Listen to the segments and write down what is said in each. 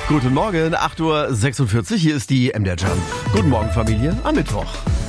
Guten Morgen, 8:46 Uhr, hier ist die MDR Jump. Guten Morgen, Familie, am Mittwoch.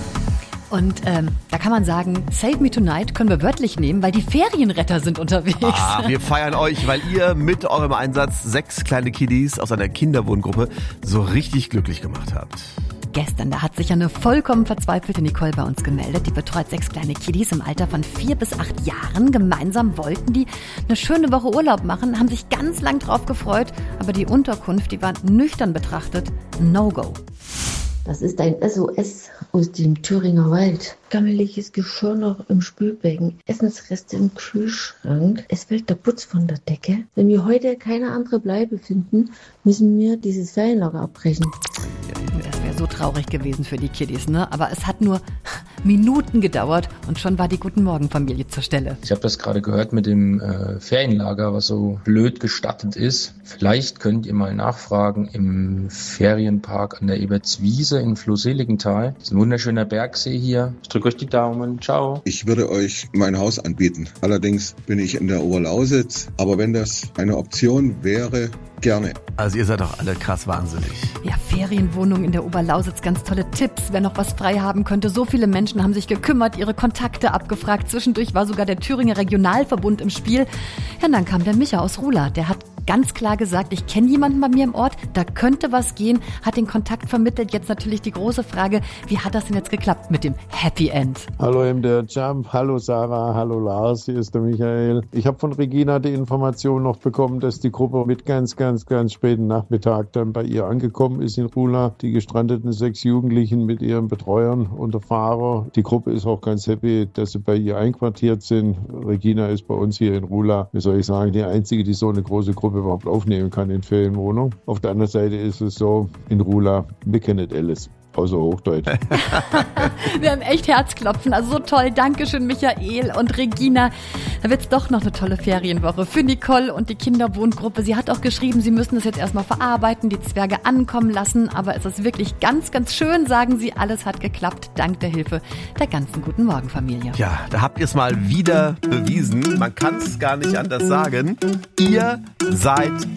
Und da kann man sagen, Save Me Tonight können wir wörtlich nehmen, weil die Ferienretter sind unterwegs. Wir feiern euch, weil ihr mit eurem Einsatz 6 kleine Kiddies aus einer Kinderwohngruppe so richtig glücklich gemacht habt. Gestern, da hat sich eine vollkommen verzweifelte Nicole bei uns gemeldet. Die betreut 6 kleine Kiddies im Alter von 4 bis 8 Jahren. Gemeinsam wollten die eine schöne Woche Urlaub machen, haben sich ganz lang drauf gefreut. Aber die Unterkunft, die war nüchtern betrachtet ein No-Go. Das ist ein SOS aus dem Thüringer Wald. Gammeliges Geschirr noch im Spülbecken, Essensreste im Kühlschrank. Es fällt der Putz von der Decke. Wenn wir heute keine andere Bleibe finden, müssen wir dieses Ferienlager abbrechen. Das wäre so traurig gewesen für die Kiddies, ne? Aber es hat nur Minuten gedauert und schon war die Guten-Morgen-Familie zur Stelle. Ich habe das gerade gehört mit dem Ferienlager, was so blöd gestattet ist. Vielleicht könnt ihr mal nachfragen im Ferienpark an der Ebertswiese in Flohseligenthal. Das ist ein wunderschöner Bergsee hier. Ich drücke euch die Daumen. Ciao. Ich würde euch mein Haus anbieten. Allerdings bin ich in der Oberlausitz. Aber wenn das eine Option wäre, gerne. Also ihr seid doch alle krass wahnsinnig. Ja, Ferienwohnung in der Oberlausitz, ganz tolle Tipps, wer noch was frei haben könnte. So viele Menschen haben sich gekümmert, ihre Kontakte abgefragt. Zwischendurch war sogar der Thüringer Regionalverbund im Spiel. Ja, und dann kam der Micha aus Rula. Der hat ganz klar gesagt, ich kenne jemanden bei mir im Ort, da könnte was gehen, hat den Kontakt vermittelt. Jetzt natürlich die große Frage, wie hat das denn jetzt geklappt mit dem Happy End? Hallo MDR Jump, hallo Sarah, hallo Lars, hier ist der Michael. Ich habe von Regina die Information noch bekommen, dass die Gruppe mit ganz späten Nachmittag dann bei ihr angekommen ist in Rula. Die gestrandeten 6 Jugendlichen mit ihren Betreuern und der Fahrer. Die Gruppe ist auch ganz happy, dass sie bei ihr einquartiert sind. Regina ist bei uns hier in Rula, wie soll ich sagen, die einzige, die so eine große Gruppe überhaupt aufnehmen kann in Ferienwohnung. Auf der anderen Seite ist es so, in Rula, wir kennen nicht alles. Außer Hochdeutsch. Wir haben echt Herzklopfen. Also so toll. Dankeschön, Michael und Regina. Da wird's doch noch eine tolle Ferienwoche für Nicole und die Kinderwohngruppe. Sie hat auch geschrieben, sie müssen das jetzt erstmal verarbeiten, die Zwerge ankommen lassen. Aber es ist wirklich ganz schön, sagen sie. Alles hat geklappt, dank der Hilfe der ganzen Guten Morgen Familie. Ja, da habt ihr es mal wieder bewiesen. Man kann es gar nicht anders sagen. Ihr seid